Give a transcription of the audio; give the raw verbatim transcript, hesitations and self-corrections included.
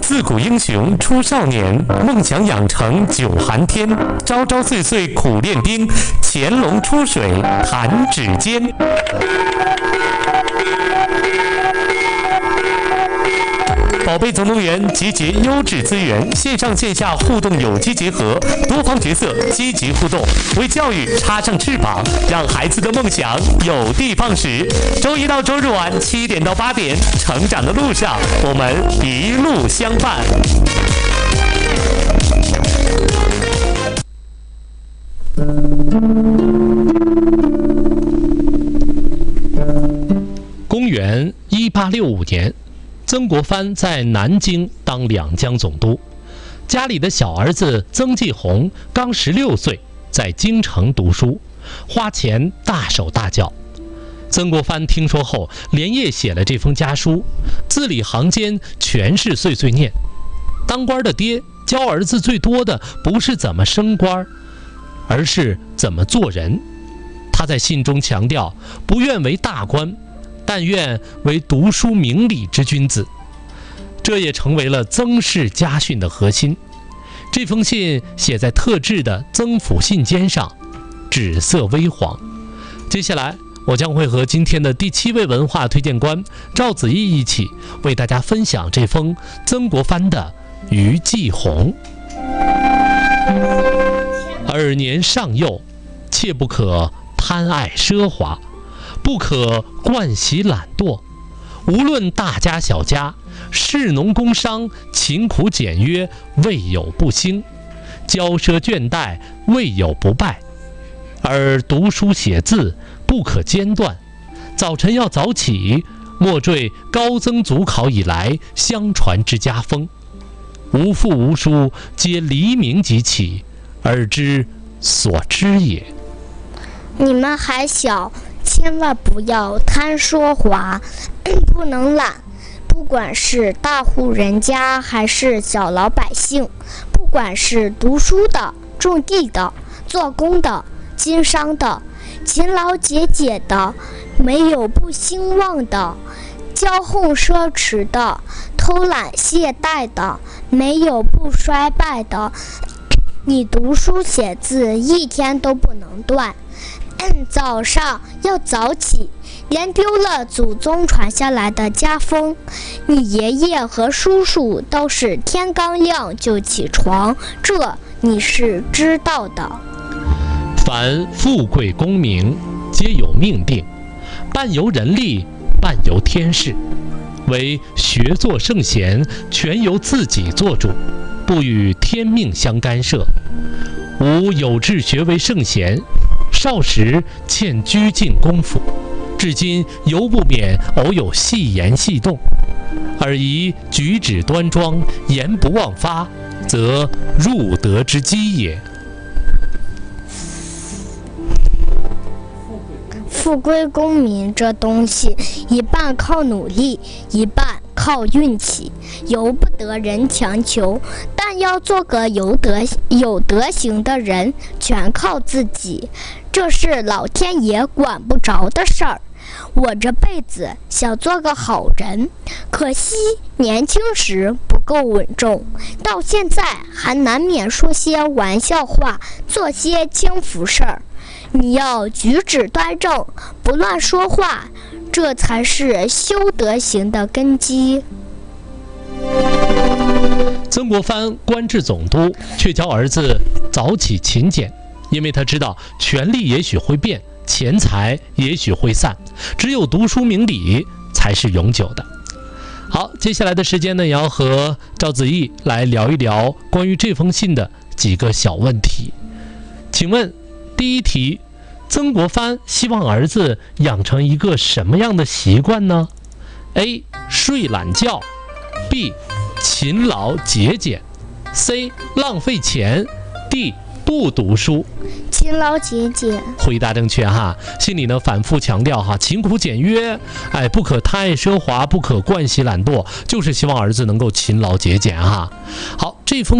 自古英雄出少年，梦想养成久寒天。朝朝岁岁苦练兵，潜龙出水弹指间。宝贝总动员集结优质资源，线上线下互动有机结合，多方角色积极互动，为教育插上翅膀，让孩子的梦想有的放矢。周一到周日晚七点到八点，成长的路上，我们一路相伴。 公元一八六五年，曾国藩在南京当两江总督，家里的小儿子曾纪红刚十六岁，在京城读书，花钱大手大脚。曾国藩听说后，连夜写了这封家书，字里行间全是碎碎念。当官的爹教儿子最多的不是怎么升官，而是怎么做人。他在信中强调，不愿为大官，但愿为读书明理之君子，这也成为了曾氏家训的核心。这封信写在特制的曾府信笺上，纸色微黄。接下来我将会和今天的第七位文化推荐官赵子毅一起为大家分享这封曾国藩的《于继红》。尔年尚幼，切不可贪爱奢华，不可惯习懒惰。无论大家小家，士农工商，勤苦简约，未有不兴；骄奢倦怠，未有不败。而读书写字不可间断，早晨要早起，莫坠高曾祖考以来相传之家风。无父无书，皆黎明即起，而知所知也。 你们还小，千万不要贪奢华，不能懒。不管是大户人家还是小老百姓，不管是读书的、种地的、做工的、经商的、勤劳节俭的，没有不兴旺的；骄横奢侈的、偷懒懈怠的，没有不衰败的。你读书写字一天都不能断，早上要早起，连丢了祖宗传下来的家风。你爷爷和叔叔都是天刚亮就起床，这你是知道的。 凡富贵功名，皆有命定，半由人力，半由天势。唯学作圣贤，全由自己做主，不与天命相干涉。吾有志学为圣贤，少时欠拘禁功夫，至今犹不免偶有细言细动。尔宜举止端庄，言不忘发，则入德之基也。 富贵功名这东西，一半靠努力，一半靠运气，由不得人强求。但要做个有德有德行的人，全靠自己，这是老天爷管不着的事儿。我这辈子想做个好人，可惜年轻时不够稳重，到现在还难免说些玩笑话，做些轻浮事儿。你要举止端正，不乱说话，这才是修德行的根基。 曾国藩官至总督，却教儿子早起勤俭，因为他知道权力也许会变，钱财也许会散，只有读书明理才是永久的。好，接下来的时间呢，也要和赵子毅来聊一聊关于这封信的几个小问题。请问第一题，曾国藩希望儿子养成一个什么样的习惯呢？ A. 睡懒觉， B. 勤劳节俭， C. 浪费钱， D. 不读书。 勤劳节俭， 回答正确哈。信里呢反复强调哈，勤苦简约，哎，不可贪爱奢华，不可惯习懒惰，就是希望儿子能够勤劳节俭哈。好，这封